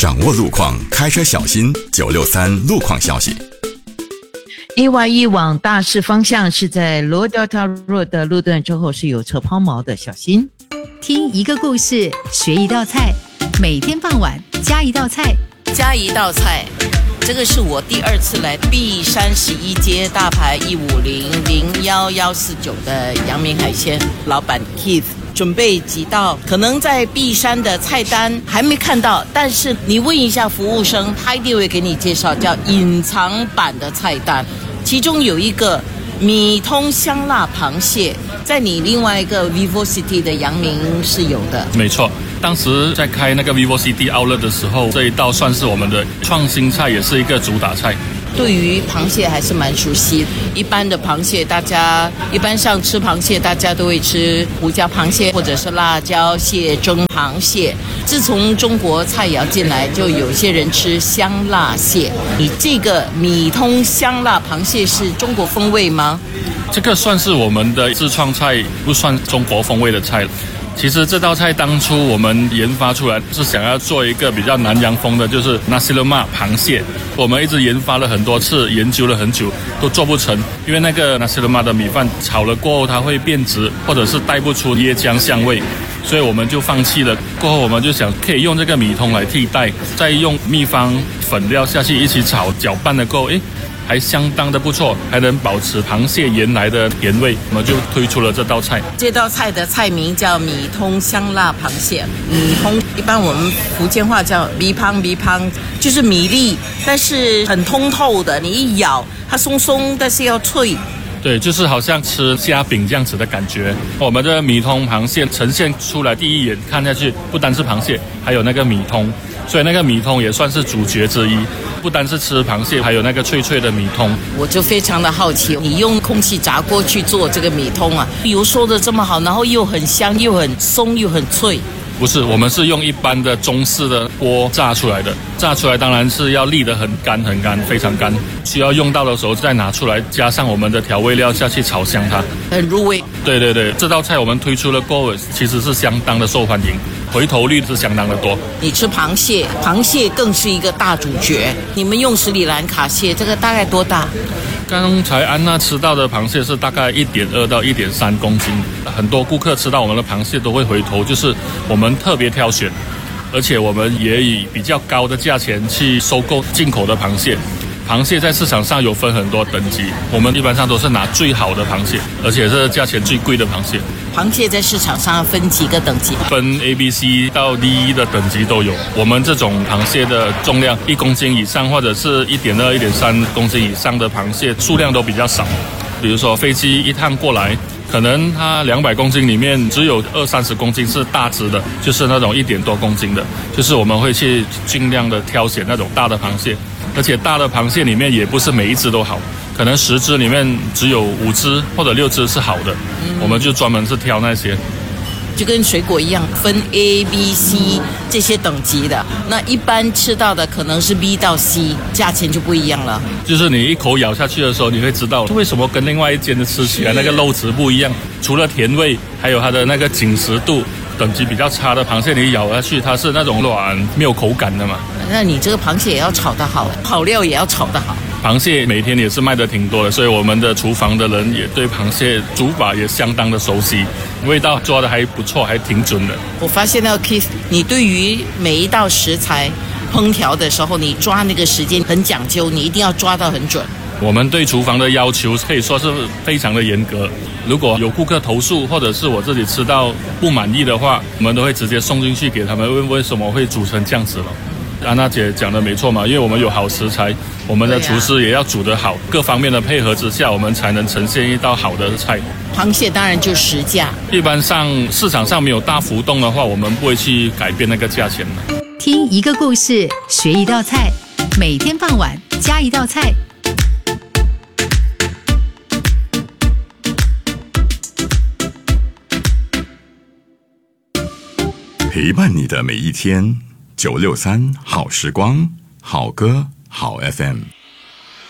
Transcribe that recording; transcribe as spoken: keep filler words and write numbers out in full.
掌握路况，开车小心。九六三路况消息。 A Y E 往大市方向是在罗 Delta Road 的路段之后是有车抛锚的，小心。 听一个故事，学一道菜，每天傍晚加一道菜， 加一道菜。这个是我第二次来碧山十一街大牌一五零零幺幺四九的阳明海鲜老板 Keith。准备几道可能在碧山的菜单还没看到，但是你问一下服务生，他一定会给你介绍叫隐藏版的菜单。其中有一个米通香辣螃蟹，在你另外一个 Vivo City 的阳明是有的。 没错，当时在开那个 Vivo City Outlet 的时候，这一道算是我们的创新菜，也是一个主打菜。 对于螃蟹还是蛮熟悉，一般的螃蟹大家一般上吃螃蟹大家都会吃胡椒螃蟹或者是辣椒蟹、蒸螃蟹。自从中国菜肴进来，就有些人吃香辣蟹。你这个米通香辣螃蟹是中国风味吗？ 这个算是我们的自创菜，不算中国风味的菜。其实这道菜当初我们研发出来是想要做一个比较南洋风的，就是 Nasi Lemak 螃蟹。我们一直研发了很多次，研究了很久都做不成，因为那个 Nasi Lemak 的米饭炒了过后它会变质，或者是带不出椰浆香味，所以我们就放弃了。过后我们就想可以用这个米通来替代，再用秘方粉料下去一起炒，搅拌了过后，诶还相当的不错，还能保持螃蟹原来的甜味，我们就推出了这道菜。 这道菜的菜名叫米通香辣螃蟹。米通一般我们福建话叫米芳，米芳就是米粒，但是很通透的，你一咬它松松，但是要脆。 对，就是好像吃虾饼这样子的感觉。我们的米通螃蟹呈现出来，第一眼看下去，不单是螃蟹，还有那个米通，所以那个米通也算是主角之一。不单是吃螃蟹，还有那个脆脆的米通。 我就非常的好奇，你用空气炸锅去做这个米通啊，比如说的这么好，然后又很香，又很松，又很脆。 不是，我们是用一般的中式的锅炸出来的，炸出来当然是要沥得很干很干，非常干，需要用到的时候再拿出来，加上我们的调味料下去炒香它， 很入味。 对对对，这道菜我们推出了过后，其实是相当的受欢迎，回头率是相当的多。 你吃螃蟹，螃蟹更是一个大主角。你们用斯里兰卡蟹，这个大概多大？ 刚才安娜吃到的螃蟹是大概一点二到一点三公斤，很多顾客吃到我们的螃蟹都会回头，就是我们特别挑选，而且我们也以比较高的价钱去收购进口的螃蟹。螃蟹在市场上有分很多等级，我们一般上都是拿最好的螃蟹，而且是价钱最贵的螃蟹。 螃蟹在市场上分几个等级？ 分 A、B、C 到 D 的等级都有。我们这种螃蟹的重量一公斤以上，或者是一点二、一点三公斤以上的螃蟹数量都比较少。比如说飞机一趟过来，可能它两百公斤里面只有二三十公斤是大只的，就是那种一点多公斤的，就是我们会去尽量的挑选那种大的螃蟹。而且大的螃蟹里面也不是每一只都好，可能十只里面只有五只或者六只是好的，嗯、我们就专门是挑那些。 就跟水果一样，分 A、B、C 这些等级的。那一般吃到的可能是 B 到 C， 价钱就不一样了。 就是你一口咬下去的时候，你会知道为什么跟另外一间的吃起来那个肉质不一样。除了甜味，还有它的那个紧实度。等级比较差的螃蟹，你咬下去它是那种软没有口感的嘛。 那你这个螃蟹也要炒得好，好料也要炒得好。 螃蟹每天也是卖的挺多的，所以我们的厨房的人也对螃蟹煮法也相当的熟悉，味道抓的还不错，还挺准的。 我发现到 Keith， 你对于每一道食材烹调的时候，你抓那个时间很讲究，你一定要抓到很准。 我们对厨房的要求可以说是非常的严格，如果有顾客投诉或者是我自己吃到不满意的话，我们都会直接送进去给他们问为什么会煮成这样子了。安娜姐讲的没错嘛，因为我们有好食材，我们的厨师也要煮得好，各方面的配合之下，我们才能呈现一道好的菜。 螃蟹当然就实价， 一般上市场上没有大浮动的话，我们不会去改变那个价钱的。 听一个故事，学一道菜，每天傍晚加一道菜。 陪伴你的每一天，九六三好时光，好歌好 F M。